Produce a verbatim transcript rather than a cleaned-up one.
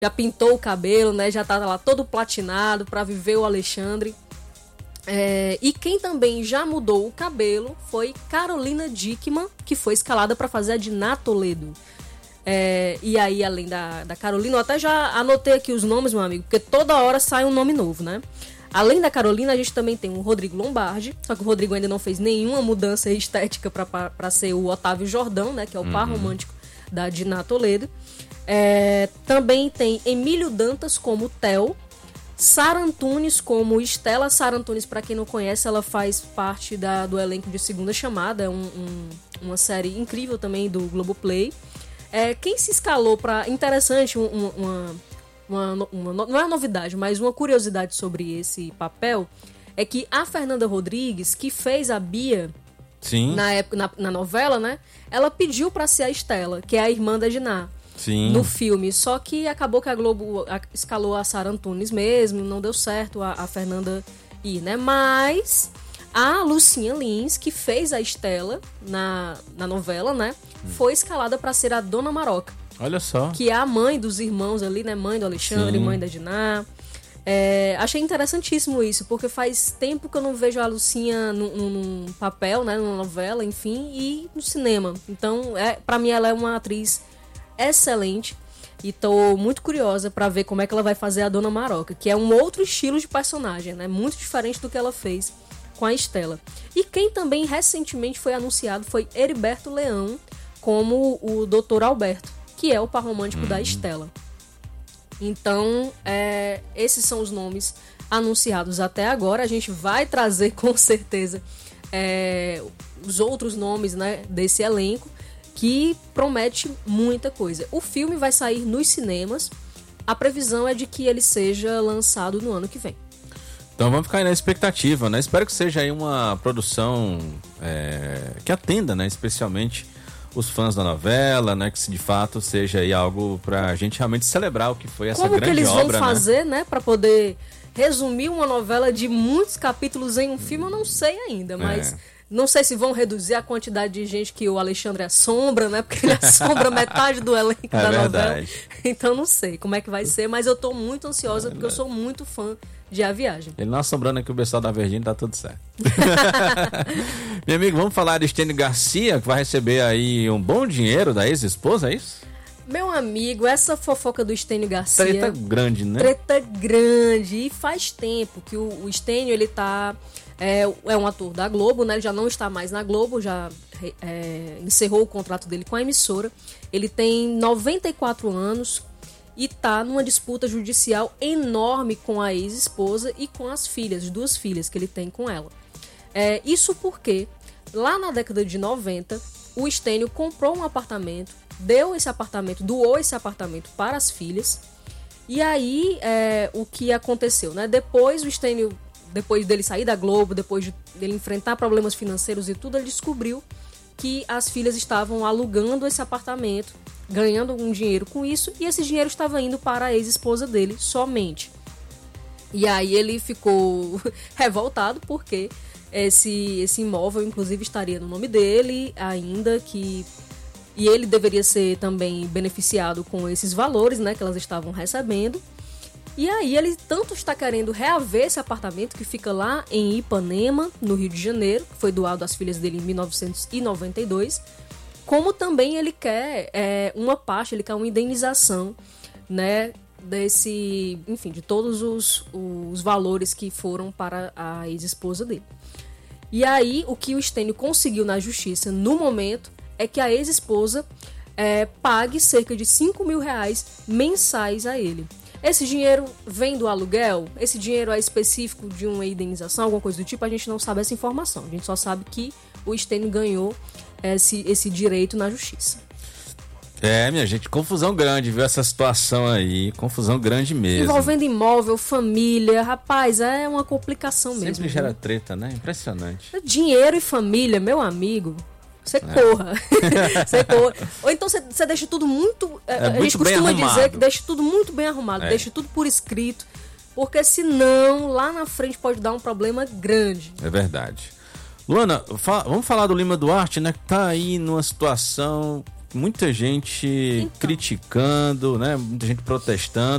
já pintou o cabelo, né? Já tá lá todo platinado para viver o Alexandre. É, e quem também já mudou o cabelo foi Carolina Dickmann, que foi escalada para fazer a Diná Toledo. É, e aí, além da, da Carolina, eu até já anotei aqui os nomes, meu amigo, porque toda hora sai um nome novo, né? Além da Carolina, a gente também tem o Rodrigo Lombardi, só que o Rodrigo ainda não fez nenhuma mudança estética para ser o Otávio Jordão, né? Que é o uhum. par romântico da Diná Toledo. É, também tem Emílio Dantas como Theo, Sara Antunes como Estela. Sara Antunes, para quem não conhece, ela faz parte da, do elenco de Segunda Chamada, é um, um, uma série incrível também do Globoplay. É, quem se escalou para... Interessante, uma, uma, uma, uma, não é uma novidade, mas uma curiosidade sobre esse papel, é que a Fernanda Rodrigues, que fez a Bia Sim. Na, época, na, na novela, né? Ela pediu para ser a Estela, que é a irmã da Diná. Sim. No filme, só que acabou que a Globo escalou a Sara Antunes mesmo, não deu certo a, a Fernanda ir, né? Mas a Lucinha Lins, que fez a Estela na, na novela, né? Hum. Foi escalada para ser a Dona Maroca. Olha só. Que é a mãe dos irmãos ali, né? Mãe do Alexandre, Sim. mãe da Diná. É, achei interessantíssimo isso, porque faz tempo que eu não vejo a Lucinha num, num papel, né? Numa novela, enfim, e no cinema. Então, é, para mim, ela é uma atriz excelente e tô muito curiosa para ver como é que ela vai fazer a Dona Maroca, que é um outro estilo de personagem, né? Muito diferente do que ela fez com a Estela. E quem também recentemente foi anunciado foi Heriberto Leão como o doutor Alberto, que é o par romântico uhum. da Estela. Então, é, esses são os nomes anunciados até agora. A gente vai trazer com certeza é, os outros nomes, né, desse elenco, que promete muita coisa. O filme vai sair nos cinemas. A previsão é de que ele seja lançado no ano que vem. Então vamos ficar aí na expectativa, né? Espero que seja aí uma produção é, que atenda, né? Especialmente os fãs da novela, né? Que se de fato seja aí algo pra gente realmente celebrar o que foi essa Como grande obra, né? Como que eles vão né? fazer, né? Pra poder resumir uma novela de muitos capítulos em um filme, eu não sei ainda, mas... É. Não sei se vão reduzir a quantidade de gente que o Alexandre assombra, né? Porque ele assombra metade do elenco é da verdade. novela. Então não sei como é que vai ser, mas eu tô muito ansiosa é porque eu sou muito fã de A Viagem. Ele não assombrando aqui o pessoal da Verdinha, tá tudo certo. Meu amigo, vamos falar de Estênio Garcia, que vai receber aí um bom dinheiro da ex-esposa, é isso? Meu amigo, essa fofoca do Estênio Garcia... Treta grande, né? Treta grande. E faz tempo que o, o Estênio, ele tá... É, é um ator da Globo, né? Ele já não está mais na Globo, já é, encerrou o contrato dele com a emissora. Ele tem noventa e quatro anos e tá numa disputa judicial enorme com a ex-esposa e com as filhas, duas filhas que ele tem com ela. É, isso porque, lá na década de noventa, o Estênio comprou um apartamento, deu esse apartamento, doou esse apartamento para as filhas. E aí, é, o que aconteceu, né? Depois o Estênio... Depois dele sair da Globo, depois de, dele enfrentar problemas financeiros e tudo, ele descobriu que as filhas estavam alugando esse apartamento, ganhando algum dinheiro com isso, e esse dinheiro estava indo para a ex-esposa dele somente. E aí ele ficou revoltado porque esse, esse imóvel, inclusive, estaria no nome dele, ainda que... E ele deveria ser também beneficiado com esses valores, né, que elas estavam recebendo. E aí ele tanto está querendo reaver esse apartamento que fica lá em Ipanema, no Rio de Janeiro, que foi doado às filhas dele em mil novecentos e noventa e dois, como também ele quer é, uma parte, ele quer uma indenização, né, desse, enfim, de todos os, os valores que foram para a ex-esposa dele. E aí o que o Estênio conseguiu na justiça no momento é que a ex-esposa é, pague cerca de cinco mil reais mensais a ele. Esse dinheiro vem do aluguel? Esse dinheiro é específico de uma indenização, alguma coisa do tipo? A gente não sabe essa informação. A gente só sabe que o Estênio ganhou esse, esse direito na justiça. É, minha gente, confusão grande, viu, essa situação aí. Confusão grande mesmo. Envolvendo imóvel, família, rapaz, é uma complicação mesmo. Sempre gera treta, né? Impressionante. Dinheiro e família, meu amigo... Você corra. Você corra. Ou então você, você deixa tudo muito... É, a muito gente costuma arrumado. dizer que deixa tudo muito bem arrumado. É. Deixa tudo por escrito. Porque senão, lá na frente pode dar um problema grande. É verdade. Luana, fa- vamos falar do Lima Duarte, né? Que tá aí numa situação... Muita gente então. criticando, né? Muita gente protestando.